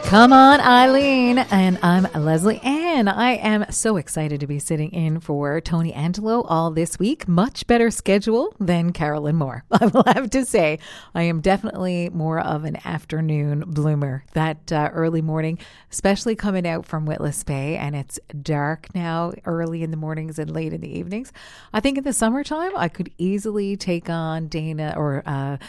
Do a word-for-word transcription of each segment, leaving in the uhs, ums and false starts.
Come on, Eileen. And I'm Leslie Ann. I am so excited to be sitting in for Tony Angelo all this week. Much better schedule than Carolyn Moore. I will have to say, I am definitely more of an afternoon bloomer. That uh, early morning, especially coming out from Witless Bay, and it's dark now early in the mornings and late in the evenings. I think in the summertime, I could easily take on Dana or uh,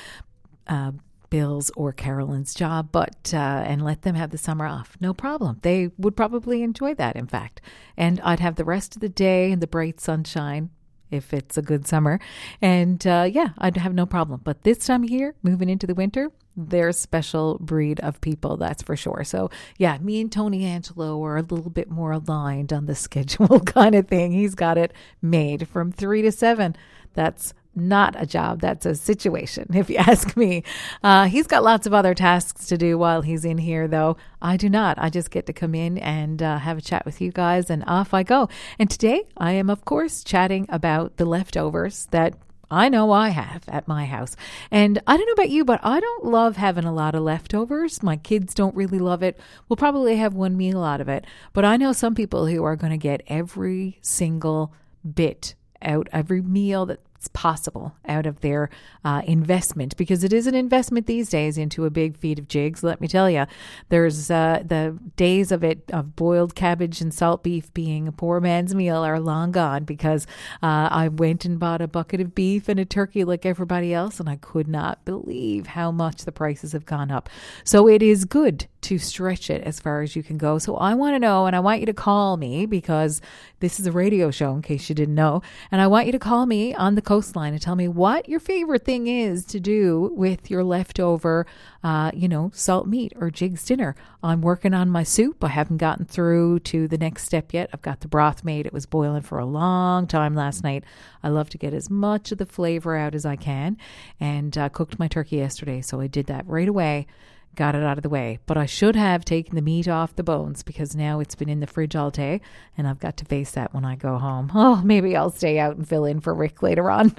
uh Bill's or Carolyn's job, but uh, and let them have the summer off. No problem. They would probably enjoy that, in fact. And I'd have the rest of the day and the bright sunshine if it's a good summer. And uh, yeah, I'd have no problem. But this time of year, moving into the winter, they're a special breed of people, that's for sure. So yeah, me and Tony Angelo are a little bit more aligned on the schedule kind of thing. He's got it made from three to seven. That's not a job. That's a situation, if you ask me. Uh, he's got lots of other tasks to do while he's in here, though. I do not. I just get to come in and uh, have a chat with you guys, and off I go. And today I am, of course, chatting about the leftovers that I know I have at my house. And I don't know about you, but I don't love having a lot of leftovers. My kids don't really love it. We'll probably have one meal out of it. But I know some people who are going to get every single bit out, every meal that it's possible out of their uh, investment, because it is an investment these days into a big feed of jigs. Let me tell you, there's uh, the days of it of boiled cabbage and salt beef being a poor man's meal are long gone, because uh, I went and bought a bucket of beef and a turkey like everybody else, and I could not believe how much the prices have gone up. So it is good to stretch it as far as you can go. So I want to know, and I want you to call me, because this is a radio show in case you didn't know, and I want you to call me on the coastline and tell me what your favorite thing is to do with your leftover, uh, you know, salt meat or jigs dinner. I'm working on my soup. I haven't gotten through to the next step yet. I've got the broth made. It was boiling for a long time last night. I love to get as much of the flavor out as I can, and uh, cooked my turkey yesterday, so I did that right away. Got it out of the way. But I should have taken the meat off the bones, because now it's been in the fridge all day and I've got to face that when I go home. Oh, maybe I'll stay out and fill in for Rick later on.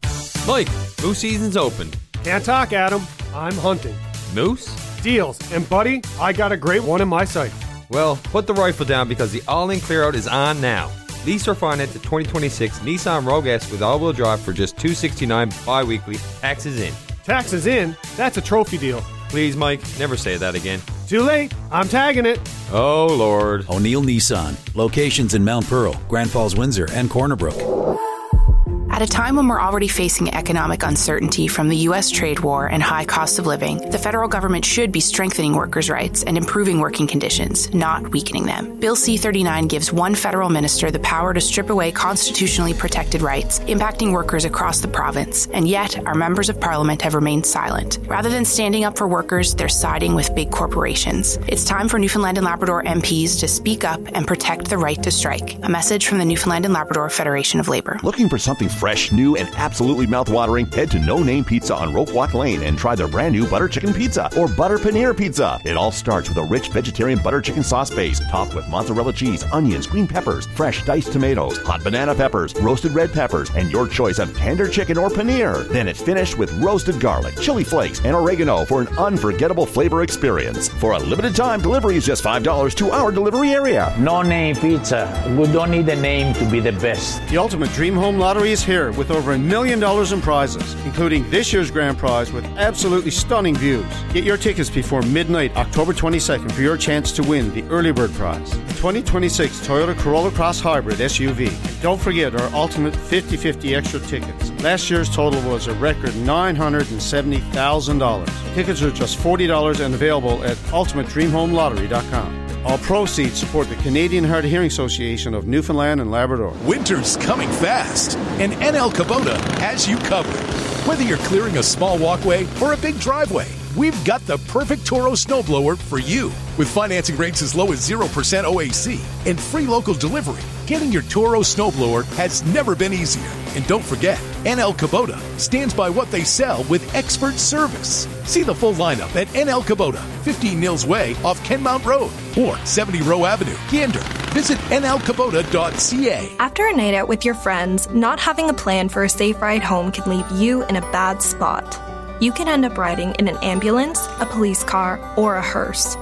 Mike, moose season's open. Can't talk, Adam. I'm hunting. Moose? Deals. And buddy, I got a great one in my sight. Well, put the rifle down, because the all-in clear-out is on now. Lease or finance the twenty twenty-six Nissan Rogue S with all-wheel drive for just two hundred sixty-nine dollars bi-weekly. Taxes in. Taxes in? That's a trophy deal. Please, Mike, never say that again. Too late. I'm tagging it. Oh, Lord. O'Neill Nissan. Locations in Mount Pearl, Grand Falls, Windsor, and Corner Brook. At a time when we're already facing economic uncertainty from the U S trade war and high cost of living, the federal government should be strengthening workers' rights and improving working conditions, not weakening them. Bill C thirty-nine gives one federal minister the power to strip away constitutionally protected rights, impacting workers across the province, and yet our members of parliament have remained silent. Rather than standing up for workers, they're siding with big corporations. It's time for Newfoundland and Labrador M Ps to speak up and protect the right to strike. A message from the Newfoundland and Labrador Federation of Labor. Looking for something fresh, new, and absolutely mouth-watering? Head to No Name Pizza on Rope Walk Lane and try their brand new butter chicken pizza or butter paneer pizza. It all starts with a rich vegetarian butter chicken sauce base topped with mozzarella cheese, onions, green peppers, fresh diced tomatoes, hot banana peppers, roasted red peppers, and your choice of tender chicken or paneer. Then it's finished with roasted garlic, chili flakes, and oregano for an unforgettable flavor experience. For a limited time, delivery is just five dollars to our delivery area. No Name Pizza. We don't need a name to be the best. The Ultimate Dream Home Lottery is here with over a million dollars in prizes, including this year's grand prize with absolutely stunning views. Get your tickets before midnight, October twenty-second, for your chance to win the early bird prize, the twenty twenty-six Toyota Corolla Cross Hybrid S U V. Don't forget our ultimate fifty fifty extra tickets. Last year's total was a record nine hundred seventy thousand dollars. Tickets are just forty dollars and available at ultimate dream home lottery dot com. All proceeds support the Canadian Hard of Hearing Association of Newfoundland and Labrador. Winter's coming fast, and N L Kubota has you covered. Whether you're clearing a small walkway or a big driveway, we've got the perfect Toro snowblower for you. With financing rates as low as zero percent O A C and free local delivery, getting your Toro snowblower has never been easier. And don't forget, N L Kubota stands by what they sell with expert service. See the full lineup at N L Kubota, fifteen Nils Way off Kenmount Road or seventy Row Avenue, Gander. Visit N L Kubota dot C A. After a night out with your friends, not having a plan for a safe ride home can leave you in a bad spot. You can end up riding in an ambulance, a police car, or a hearse.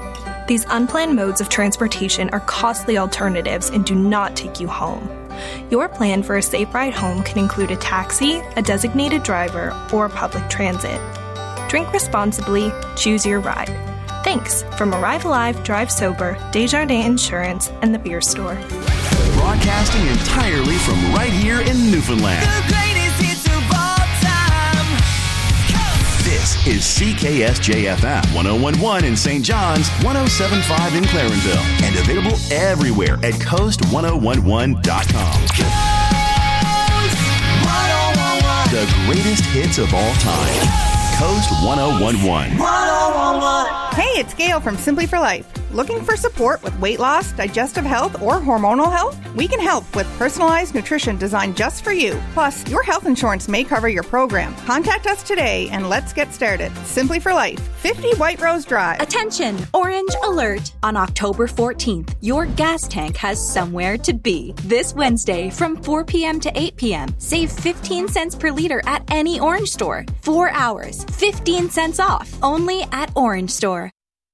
These unplanned modes of transportation are costly alternatives and do not take you home. Your plan for a safe ride home can include a taxi, a designated driver, or public transit. Drink responsibly, choose your ride. Thanks from Arrive Alive, Drive Sober, Desjardins Insurance, and the Beer Store. Broadcasting entirely from right here in Newfoundland. The greatest hits of all time. This is C K S J F M one oh one point one in Saint John's, one oh seven point five in Clarenville, and available everywhere at coast ten eleven dot com. Coast ten eleven. The greatest hits of all time. Coast ten eleven. ten eleven. Hey, it's Gail from Simply for Life. Looking for support with weight loss, digestive health, or hormonal health? We can help with personalized nutrition designed just for you. Plus, your health insurance may cover your program. Contact us today and let's get started. Simply for Life, fifty White Rose Drive. Attention, orange alert. On October fourteenth, your gas tank has somewhere to be. This Wednesday from four p.m. to eight p.m. Save fifteen cents per liter at any Orange store. Four hours, fifteen cents off. Only at Orange Store.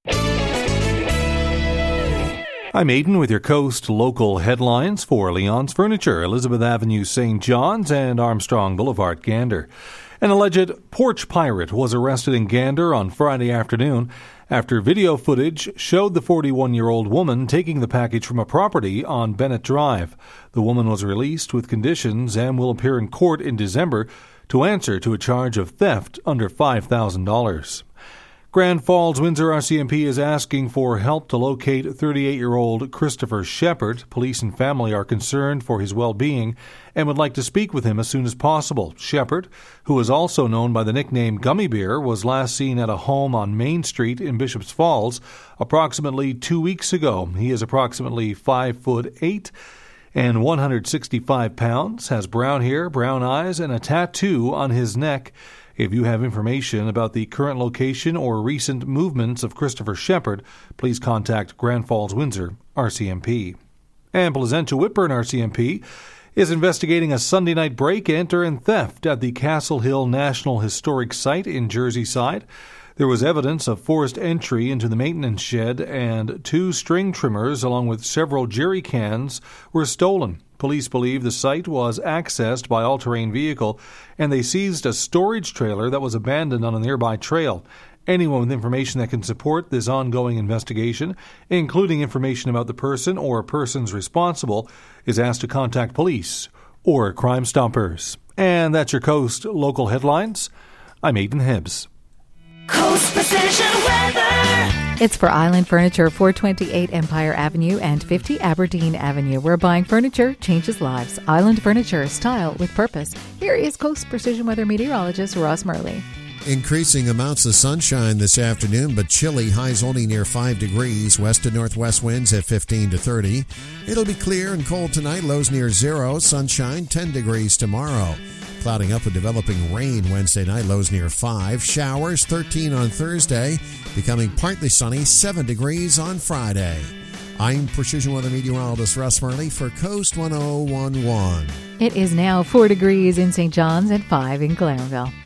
I'm Aidan with your Coast local headlines for Leon's Furniture, Elizabeth Avenue, Saint John's, and Armstrong Boulevard, Gander. An alleged porch pirate was arrested in Gander on Friday afternoon after video footage showed the forty-one-year-old woman taking the package from a property on Bennett Drive. The woman was released with conditions and will appear in court in December to answer to a charge of theft under five thousand dollars. Grand Falls Windsor R C M P is asking for help to locate thirty-eight-year-old Christopher Shepard. Police and family are concerned for his well-being and would like to speak with him as soon as possible. Shepard, who is also known by the nickname Gummy Bear, was last seen at a home on Main Street in Bishops Falls approximately two weeks ago. He is approximately five foot eight and one hundred sixty-five pounds, has brown hair, brown eyes, and a tattoo on his neck. If you have information about the current location or recent movements of Christopher Shepard, please contact Grand Falls Windsor R C M P. And Placentia Whitburn R C M P is investigating a Sunday night break, enter, and theft at the Castle Hill National Historic Site in Jersey Side. There was evidence of forced entry into the maintenance shed, and two string trimmers along with several jerry cans were stolen. Police believe the site was accessed by all-terrain vehicle, and they seized a storage trailer that was abandoned on a nearby trail. Anyone with information that can support this ongoing investigation, including information about the person or persons responsible, is asked to contact police or Crime Stoppers. And that's your Coast local headlines. I'm Aidan Hibbs. Coast Precision Weather. It's for Island Furniture, four twenty-eight Empire Avenue and fifty Aberdeen Avenue, where buying furniture changes lives. Island Furniture, style with purpose. Here is Coast Precision Weather meteorologist Ross Murley. Increasing amounts of sunshine this afternoon, but chilly. Highs only near five degrees. West to northwest winds at fifteen to thirty. It'll be clear and cold tonight. Lows near zero. Sunshine, ten degrees tomorrow. Clouding up with developing rain Wednesday night, lows near five. Showers, thirteen on Thursday. Becoming partly sunny, seven degrees on Friday. I'm Precision Weather Meteorologist Russ Murley for Coast ten eleven. It is now four degrees in Saint John's and five in Clarenville.